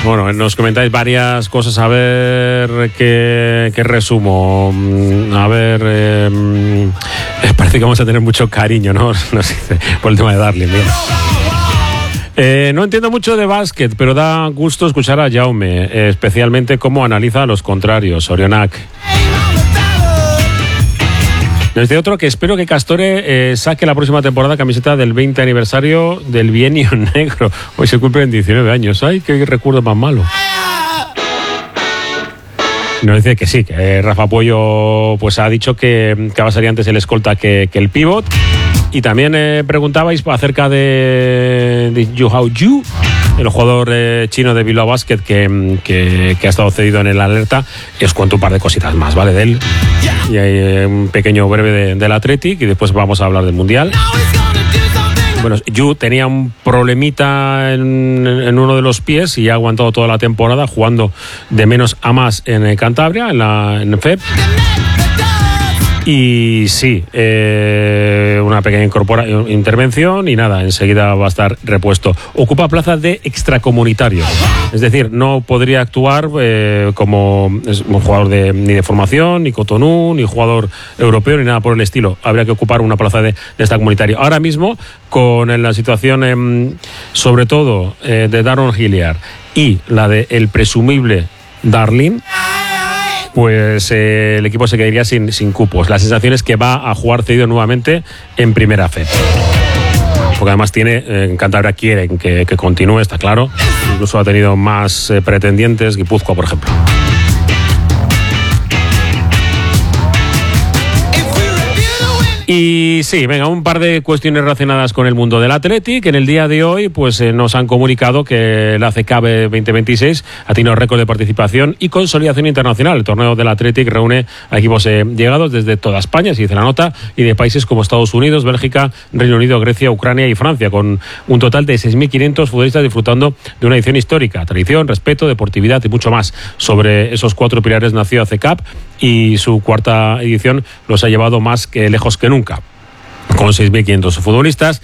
Bueno, nos comentáis varias cosas, a ver qué resumo. A ver, parece que vamos a tener mucho cariño, ¿no? Nos dice, por el tema de Darling, bien. No entiendo mucho de básquet, pero da gusto escuchar a Jaume, especialmente cómo analiza a los contrarios, Orionac. Nos dice otro que espero que Castore saque la próxima temporada camiseta del 20 aniversario del Bienio Negro. Hoy se cumplen 19 años. ¡Ay, qué recuerdo más malo! Nos dice que sí, que Rafa Puello pues ha dicho que va a salir antes el escolta que el pívot. Y también preguntabais acerca de Yu Hao Yu, el jugador chino de Bilbao Basket que ha estado cedido en el Alerta. Y os cuento un par de cositas más, ¿vale? De él. Y hay un pequeño breve del Athletic y después vamos a hablar del Mundial. Bueno, Yu tenía un problemita en uno de los pies y ha aguantado toda la temporada jugando de menos a más en Cantabria, en FEP. Y sí, una pequeña intervención y nada, enseguida va a estar repuesto. Ocupa plaza de extracomunitario, es decir, no podría actuar como un jugador ni de formación, ni Cotonou, ni jugador europeo, ni nada por el estilo. Habría que ocupar una plaza de extracomunitario. Ahora mismo, con la situación, sobre todo, de Daron Hilliard y la de el presumible Darling, pues el equipo se quedaría sin cupos. La sensación es que va a jugar cedido nuevamente en primera FEP. Porque además en Cantabria quieren que continúe, está claro. Incluso ha tenido más pretendientes, Guipúzcoa, por ejemplo. Y sí, venga, un par de cuestiones relacionadas con el mundo del Athletic. En el día de hoy, pues nos han comunicado que la ACCAB 2026 ha tenido récord de participación y consolidación internacional. El torneo del Athletic reúne a equipos llegados desde toda España, se dice la nota, y de países como Estados Unidos, Bélgica, Reino Unido, Grecia, Ucrania y Francia, con un total de 6.500 futbolistas disfrutando de una edición histórica. Tradición, respeto, deportividad y mucho más. Sobre esos 4 pilares nació ACCAB y su cuarta edición los ha llevado más lejos que nunca. Con 6.500 futbolistas,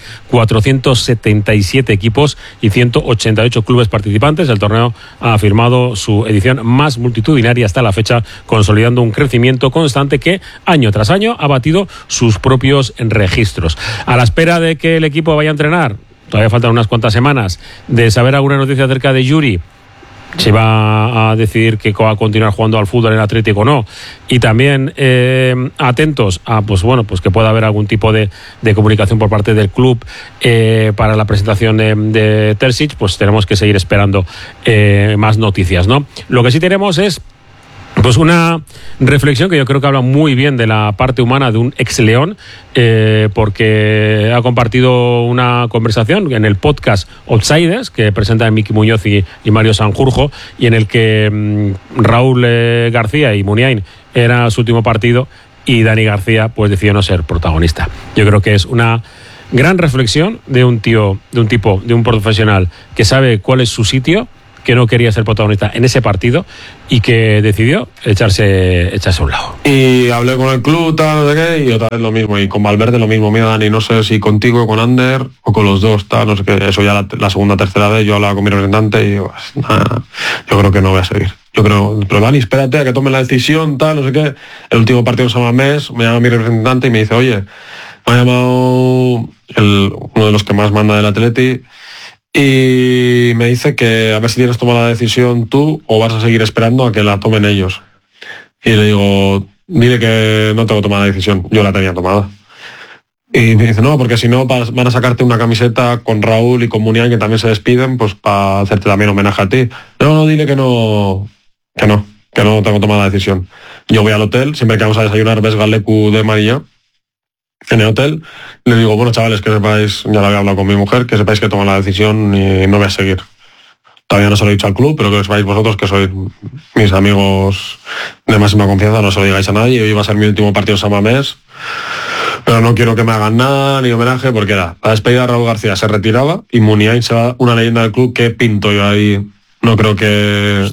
477 equipos y 188 clubes participantes. El torneo ha firmado su edición más multitudinaria hasta la fecha, consolidando un crecimiento constante que año tras año ha batido sus propios registros. A la espera de que el equipo vaya a entrenar, todavía faltan unas cuantas semanas, de saber alguna noticia acerca de Yuri, si va a decidir que va a continuar jugando al fútbol en Atlético o no, y también atentos a pues que pueda haber algún tipo de comunicación por parte del club para la presentación de Terzic, pues tenemos que seguir esperando más noticias, ¿no? Lo que sí tenemos es pues una reflexión que yo creo que habla muy bien de la parte humana de un ex León, porque ha compartido una conversación en el podcast Outsiders que presentan Miki Muñoz y Mario Sanjurjo, y en el que Raúl García y Muniain era su último partido y Dani García pues decidió no ser protagonista. Yo creo que es una gran reflexión de un profesional que sabe cuál es su sitio, que no quería ser protagonista en ese partido y que decidió echarse a un lado. Y hablé con el club, tal, no sé qué, y otra vez lo mismo, y con Valverde lo mismo. Mira, Dani, no sé si contigo, con Ander o con los dos, tal, no sé qué. Eso ya la segunda, tercera vez yo hablaba con mi representante y digo, yo creo que no voy a seguir. Pero Dani, espérate a que tome la decisión, tal, no sé qué. El último partido se llama Mes, me llama mi representante y me dice, oye, me ha llamado uno de los que más manda del Atleti, y me dice que a ver si tienes tomado la decisión tú o vas a seguir esperando a que la tomen ellos. Y le digo, dile que no tengo tomada la decisión, yo la tenía tomada. Y me dice, no, porque si no van a sacarte una camiseta con Raúl y con Muniain, que también se despiden, pues para hacerte también homenaje a ti. No, dile que no tengo tomada la decisión. Yo voy al hotel, siempre que vamos a desayunar ves Galecu de María en el hotel, le digo, bueno, chavales, que sepáis, ya lo había hablado con mi mujer, que sepáis que tomo la decisión y no voy a seguir. Todavía no se lo he dicho al club, pero que sepáis vosotros, que sois mis amigos de máxima confianza, no se lo digáis a nadie. Hoy va a ser mi último partido en San Mamés, pero no quiero que me hagan nada ni homenaje, porque era la despedida de Raúl García, se retiraba, y Muniain se va, una leyenda del club. Que pinto yo ahí, no creo que...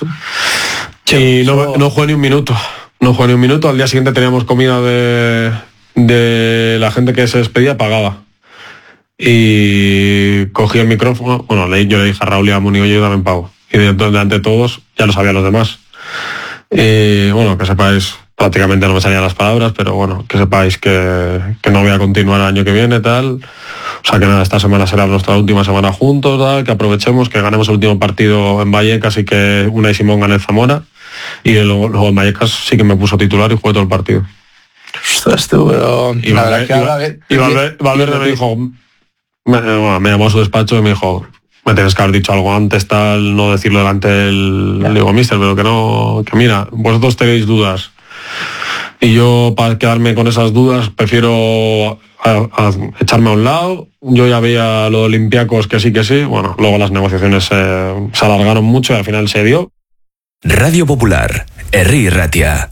Y no jugué ni un minuto. Al día siguiente teníamos comida de la gente que se despedía, pagaba. Y cogí el micrófono, yo le dije a Raúl y a Muni, oye, yo también pago. y delante de todos ya lo sabían los demás. Y bueno, que sepáis, prácticamente no me salían las palabras, pero bueno, que sepáis que no voy a continuar el año que viene, tal. O sea que nada, esta semana será nuestra última semana juntos, tal, que aprovechemos, que ganemos el último partido en Vallecas y que Unai Simón gane el Zamora. Y luego en Vallecas sí que me puso titular y jugué todo el partido. Ostras, tú, pero... Y Valverde me dijo, me llamó a su despacho y me dijo, me tienes que haber dicho algo antes, tal, no decirlo delante del... Le digo, mister, pero que no, que mira, vosotros tenéis dudas. Y yo, para quedarme con esas dudas, prefiero a echarme a un lado. Yo ya veía lo de Olympiacos que sí. Bueno, luego las negociaciones se alargaron mucho y al final se dio. Radio Popular, Herri Ratia.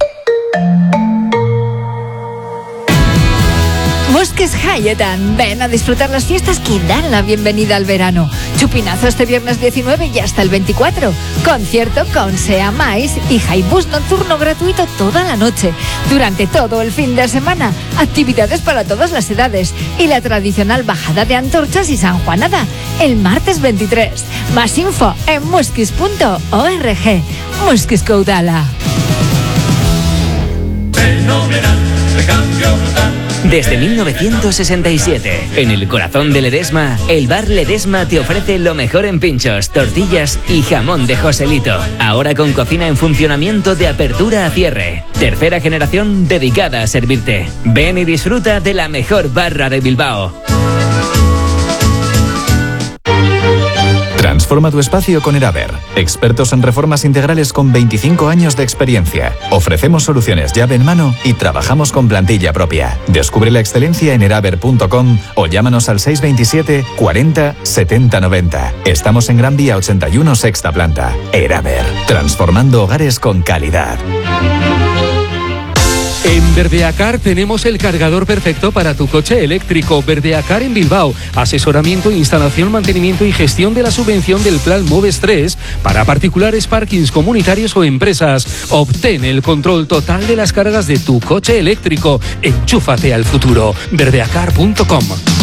Mosques Hayetan, ven a disfrutar las fiestas que dan la bienvenida al verano. Chupinazo este viernes 19 y hasta el 24. Concierto con Sea Mais y Jaibús nocturno gratuito toda la noche. Durante todo el fin de semana, actividades para todas las edades y la tradicional bajada de antorchas y sanjuanada el martes 23. Más info en muskis.org. Muskis Caudala. Fenomenal, recambio brutal. Desde 1967, en el corazón de Ledesma, el bar Ledesma te ofrece lo mejor en pinchos, tortillas y jamón de Joselito. Ahora con cocina en funcionamiento de apertura a cierre. Tercera generación dedicada a servirte. Ven y disfruta de la mejor barra de Bilbao. Transforma tu espacio con Eraber. Expertos en reformas integrales con 25 años de experiencia. Ofrecemos soluciones llave en mano y trabajamos con plantilla propia. Descubre la excelencia en eraber.com o llámanos al 627 40 70 90. Estamos en Gran Vía 81, sexta planta. Eraber. Transformando hogares con calidad. En Verdeacar tenemos el cargador perfecto para tu coche eléctrico. Verdeacar en Bilbao. Asesoramiento, instalación, mantenimiento y gestión de la subvención del Plan Moves 3 para particulares, parkings comunitarios o empresas. Obtén el control total de las cargas de tu coche eléctrico. Enchúfate al futuro. Verdeacar.com.